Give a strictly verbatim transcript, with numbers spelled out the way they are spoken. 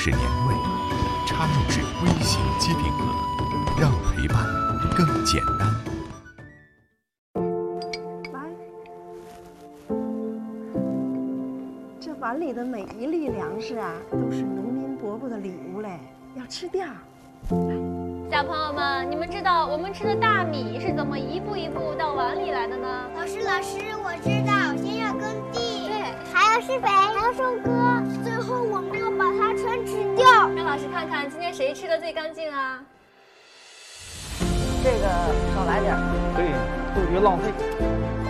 是年味，插入式微型机顶盒，让陪伴更简单。 来，这碗里的每一粒粮食啊，都是农民伯伯的礼物嘞，要吃掉。 小朋友们，你们知道我们吃的大米是怎么一步一步到碗里来的呢？ 老师，老师，我知道，先要耕地，对，还要施肥，还要收割，最后我们要把它全吃掉。 让老师看看今天谁吃的最干净啊？ 这个少来点， 对，都别浪费。